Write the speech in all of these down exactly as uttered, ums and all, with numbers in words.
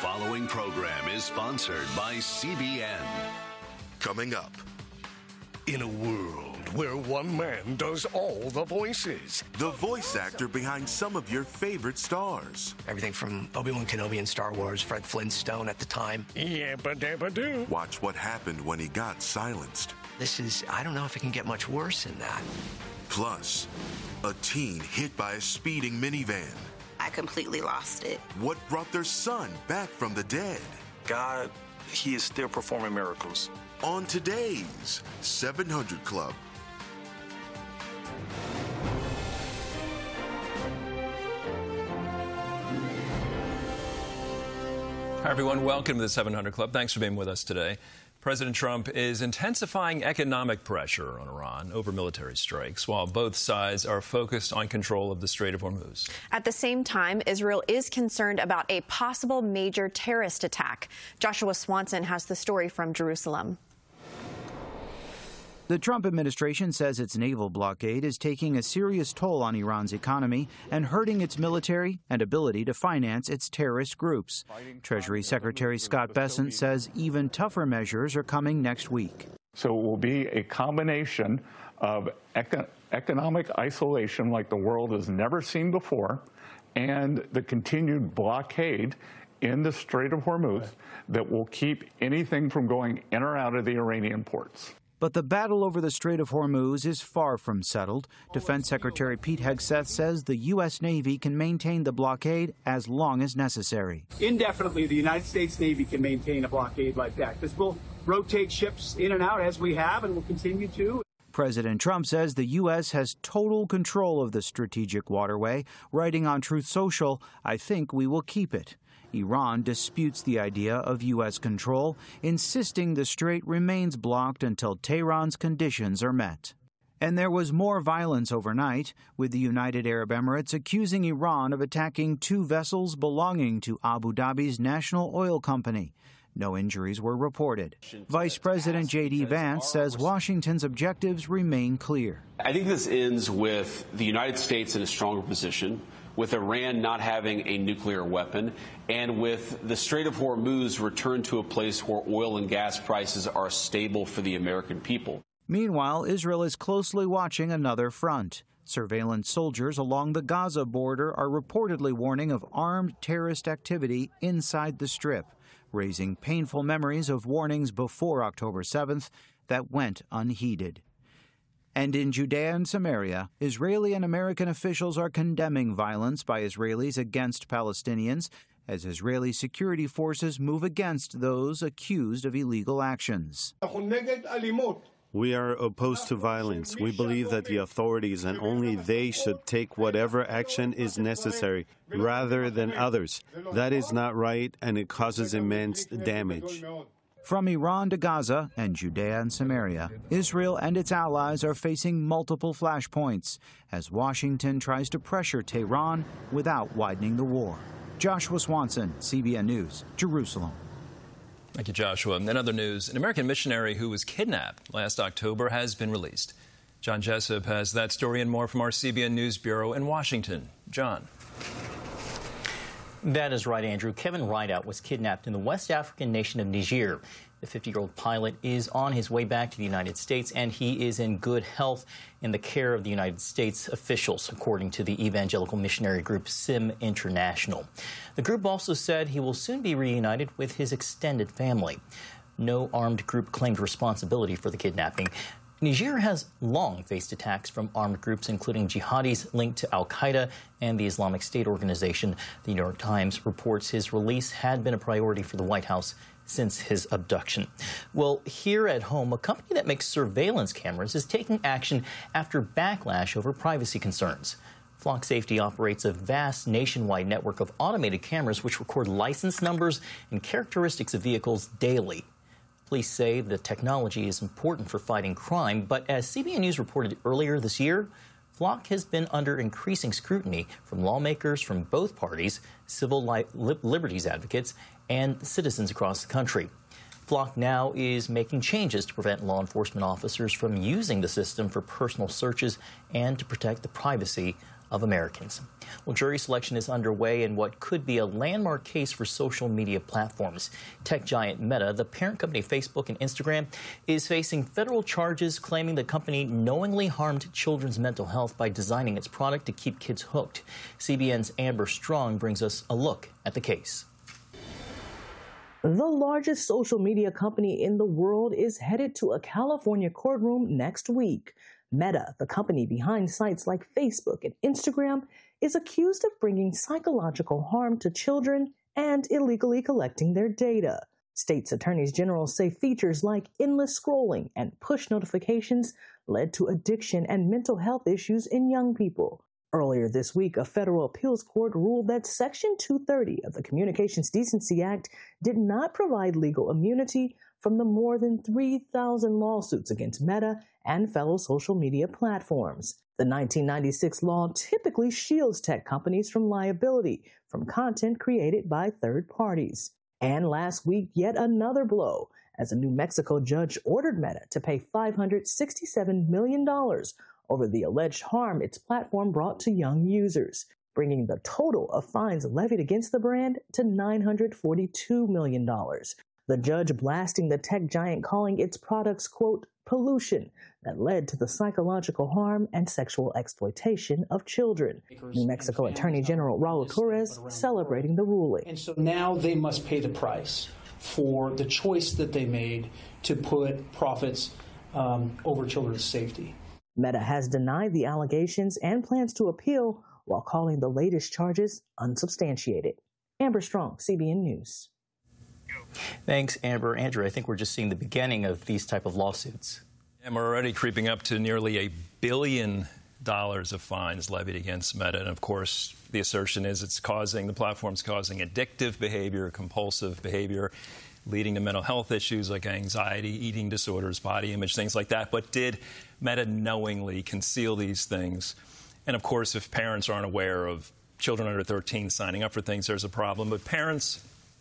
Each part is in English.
following program is sponsored by C B N. Coming up. In a world where one man does all the voices. The voice actor behind some of your favorite stars. Everything from Obi-Wan Kenobi in Star Wars, Fred Flintstone at the time. Yabba dabba doo. Watch what happened when he got silenced. This is, I don't know if it can get much worse than that. Plus, a teen hit by a speeding minivan. I completely lost it. What brought their son back from the dead? God, he is still performing miracles. On today's seven hundred Club. Hi, everyone. Welcome to the seven hundred Club. Thanks for being with us today. President Trump is intensifying economic pressure on Iran over military strikes, while both sides are focused on control of the Strait of Hormuz. At the same time, Israel is concerned about a possible major terrorist attack. Joshua Swanson has the story from Jerusalem. The Trump administration says its naval blockade is taking a serious toll on Iran's economy and hurting its military and ability to finance its terrorist groups. Treasury Secretary Scott Bessent says even tougher measures are coming next week. So it will be a combination of eco- economic isolation like the world has never seen before and the continued blockade in the Strait of Hormuz that will keep anything from going in or out of the Iranian ports. But the battle over the Strait of Hormuz is far from settled. Defense Secretary Pete Hegseth says the U S. Navy can maintain the blockade as long as necessary. Indefinitely, the United States Navy can maintain a blockade like that. This will rotate ships in and out as we have and will continue to. President Trump says the U S has total control of the strategic waterway. Writing on Truth Social, "I think we will keep it." Iran disputes the idea of U S control, insisting the strait remains blocked until Tehran's conditions are met. And there was more violence overnight, with the United Arab Emirates accusing Iran of attacking two vessels belonging to Abu Dhabi's national oil company. No injuries were reported. Vice President J D Vance says Washington's objectives remain clear. I think this ends with the United States in a stronger position, with Iran not having a nuclear weapon, and with the Strait of Hormuz returned to a place where oil and gas prices are stable for the American people. Meanwhile, Israel is closely watching another front. Surveillance soldiers along the Gaza border are reportedly warning of armed terrorist activity inside the Strip, raising painful memories of warnings before October seventh that went unheeded. And in Judea and Samaria, Israeli and American officials are condemning violence by Israelis against Palestinians as Israeli security forces move against those accused of illegal actions. We are opposed to violence. We believe that the authorities and only they should take whatever action is necessary rather than others. That is not right, and it causes immense damage. From Iran to Gaza and Judea and Samaria, Israel and its allies are facing multiple flashpoints as Washington tries to pressure Tehran without widening the war. Joshua Swanson, C B N News, Jerusalem. Thank you, Joshua. In other news, an American missionary who was kidnapped last October has been released. John Jessup has that story and more from our C B N News Bureau in Washington. John. That is right, Andrew. Kevin Rideout was kidnapped in the West African nation of Niger. The fifty-year-old pilot is on his way back to the United States, and he is in good health in the care of the United States officials, according to the evangelical missionary group SIM International. The group also said he will soon be reunited with his extended family. No armed group claimed responsibility for the kidnapping. Niger has long faced attacks from armed groups, including jihadis linked to al-Qaeda and the Islamic State organization. The New York Times reports his release had been a priority for the White House since his abduction. Well, here at home, a company that makes surveillance cameras is taking action after backlash over privacy concerns. Flock Safety operates a vast nationwide network of automated cameras which record license numbers and characteristics of vehicles daily. Police say the technology is important for fighting crime, but as C B N News reported earlier this year, Flock has been under increasing scrutiny from lawmakers from both parties, civil li- liberties advocates, and citizens across the country. Flock now is making changes to prevent law enforcement officers from using the system for personal searches and to protect the privacy of Americans. Well, jury selection is underway in what could be a landmark case for social media platforms. Tech giant Meta, the parent company of Facebook and Instagram, is facing federal charges claiming the company knowingly harmed children's mental health by designing its product to keep kids hooked. C B N's Amber Strong brings us a look at the case. The largest social media company in the world is headed to a California courtroom next week. Meta, the company behind sites like Facebook and Instagram, is accused of bringing psychological harm to children and illegally collecting their data. States attorneys general say features like endless scrolling and push notifications led to addiction and mental health issues in young people. Earlier this week, a federal appeals court ruled that Section two thirty of the Communications Decency Act did not provide legal immunity from the more than three thousand lawsuits against Meta and fellow social media platforms. The nineteen ninety-six law typically shields tech companies from liability from content created by third parties. And last week, yet another blow, as a New Mexico judge ordered Meta to pay five hundred sixty-seven million dollars over the alleged harm its platform brought to young users, bringing the total of fines levied against the brand to nine hundred forty-two million dollars. The judge blasting the tech giant, calling its products, quote, pollution that led to the psychological harm and sexual exploitation of children. New Mexico Attorney General Raul Torres celebrating the ruling. And so now they must pay the price for the choice that they made to put profits um, over children's safety. Meta has denied the allegations and plans to appeal while calling the latest charges unsubstantiated. Amber Strong, C B N News. Thanks, Amber. Andrew, I think we're just seeing the beginning of these type of lawsuits. And we're already creeping up to nearly a billion dollars of fines levied against Meta. And, of course, the assertion is it's causing, the platform's causing addictive behavior, compulsive behavior, leading to mental health issues like anxiety, eating disorders, body image, things like that. But did Meta knowingly conceal these things? And, of course, if parents aren't aware of children under thirteen signing up for things, there's a problem. But parents,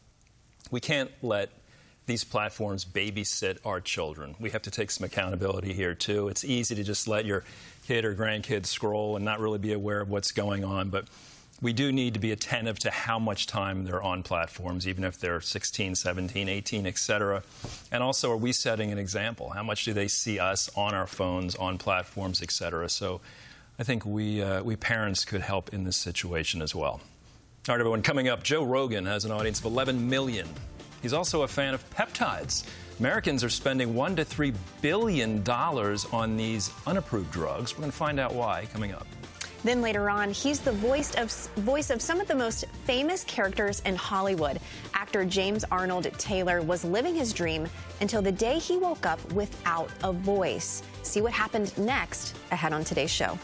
we can't let these platforms babysit our children. We have to take some accountability here, too. It's easy to just let your kid or grandkid scroll and not really be aware of what's going on. But we do need to be attentive to how much time they're on platforms, even if they're sixteen, seventeen, eighteen, et cetera. And also, are we setting an example? How much do they see us on our phones, on platforms, et cetera? So I think we, uh, we parents could help in this situation as well. All right, everyone, coming up, Joe Rogan has an audience of eleven million. He's also a fan of peptides. Americans are spending one to three billion dollars on these unapproved drugs. We're going to find out why coming up. Then later on, he's the voice of voice of some of the most famous characters in Hollywood. Actor James Arnold Taylor was living his dream until the day he woke up without a voice. See what happened next ahead on today's show.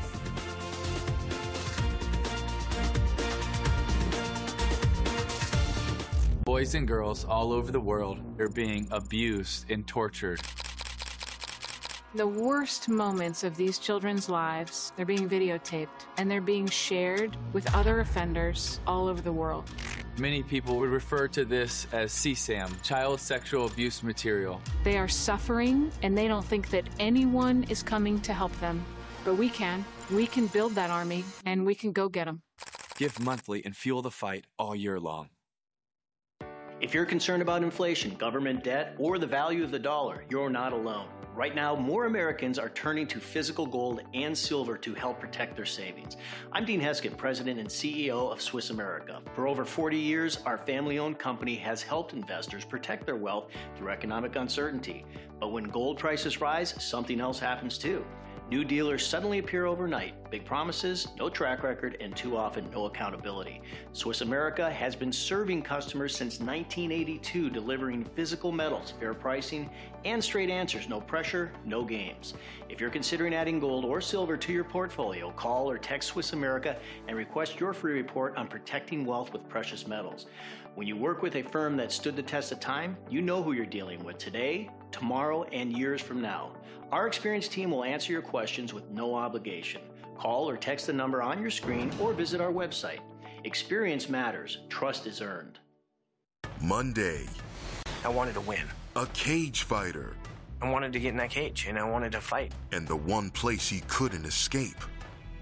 Boys and girls all over the world are being abused and tortured. The worst moments of these children's lives, they're being videotaped and they're being shared with other offenders all over the world. Many people would refer to this as C SAM, child sexual abuse material. They are suffering and they don't think that anyone is coming to help them. But we can. We can build that army and we can go get them. Give monthly and fuel the fight all year long. If you're concerned about inflation, government debt, or the value of the dollar, you're not alone. Right now, more Americans are turning to physical gold and silver to help protect their savings. I'm Dean Heskett, President and C E O of Swiss America. For over forty years, our family-owned company has helped investors protect their wealth through economic uncertainty. But when gold prices rise, something else happens too. New dealers suddenly appear overnight. Big promises, no track record, and too often no accountability. Swiss America has been serving customers since nineteen eighty-two, delivering physical metals, fair pricing, and straight answers. No pressure, no games. If you're considering adding gold or silver to your portfolio, call or text Swiss America and request your free report on protecting wealth with precious metals. When you work with a firm that stood the test of time, you know who you're dealing with today, tomorrow, and years from now. Our experienced team will answer your questions with no obligation. Call or text the number on your screen or visit our website. Experience matters. Trust is earned. Monday. I wanted to win. A cage fighter. I wanted to get in that cage, and I wanted to fight. And the one place he couldn't escape.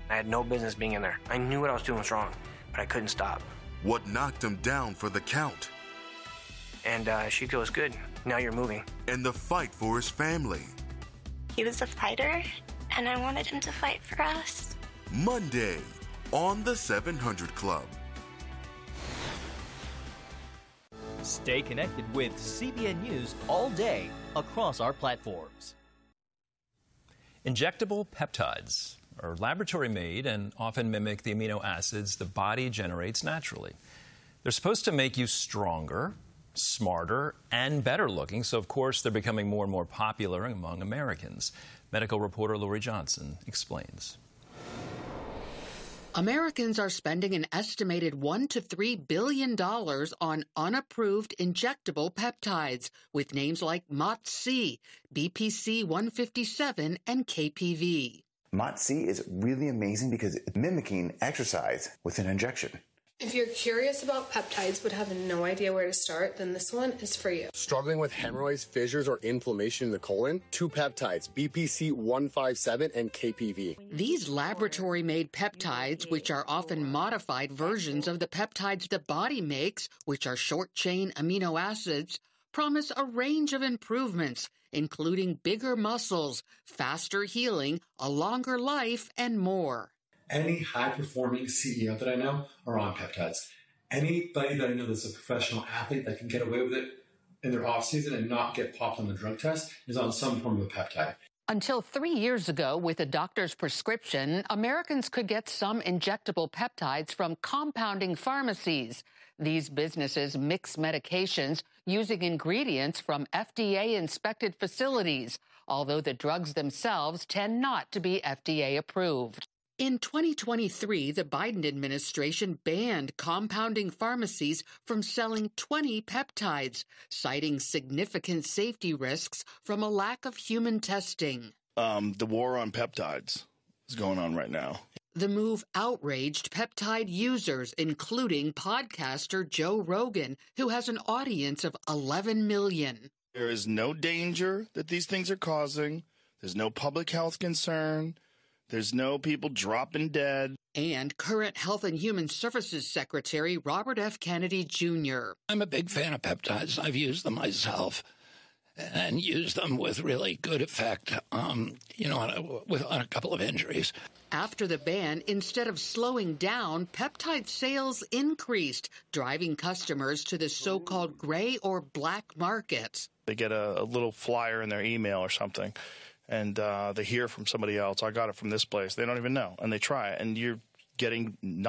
I had no business being in there. I knew what I was doing was wrong, but I couldn't stop. What knocked him down for the count? And uh, she goes, good, now you're moving. And the fight for his family. He was a fighter, and I wanted him to fight for us. Monday on the seven hundred Club. Stay connected with C B N News all day across our platforms. Injectable peptides are laboratory-made and often mimic the amino acids the body generates naturally. They're supposed to make you stronger, smarter, and better looking, so of course they're becoming more and more popular among Americans. Medical reporter Lori Johnson explains. Americans are spending an estimated one to three billion dollars on unapproved injectable peptides with names like M O T C, B P C one fifty-seven, and K P V. M O T C is really amazing because it's mimicking exercise with an injection. If you're curious about peptides but have no idea where to start, then this one is for you. Struggling with hemorrhoids, fissures, or inflammation in the colon? Two peptides, B P C one fifty-seven and K P V. These laboratory-made peptides, which are often modified versions of the peptides the body makes, which are short-chain amino acids, promise a range of improvements, including bigger muscles, faster healing, a longer life, and more. Any high-performing C E O that I know are on peptides. Anybody that I know that's a professional athlete that can get away with it in their off-season and not get popped on the drug test is on some form of a peptide. Until three years ago, with a doctor's prescription, Americans could get some injectable peptides from compounding pharmacies. These businesses mix medications using ingredients from F D A-inspected facilities, although the drugs themselves tend not to be F D A-approved. In twenty twenty-three, the Biden administration banned compounding pharmacies from selling twenty peptides, citing significant safety risks from a lack of human testing. Um, the war on peptides is going on right now. The move outraged peptide users, including podcaster Joe Rogan, who has an audience of eleven million. There is no danger that these things are causing. There's no public health concern. There's no people dropping dead. And current Health and Human Services Secretary Robert F. Kennedy Junior I'm a big fan of peptides. I've used them myself and used them with really good effect, um, you know, on a, with, on a couple of injuries. After the ban, instead of slowing down, peptide sales increased, driving customers to the so-called gray or black market. They get a, a little flyer in their email or something. And uh, they hear from somebody else, I got it from this place. They don't even know. And they try it. And you're getting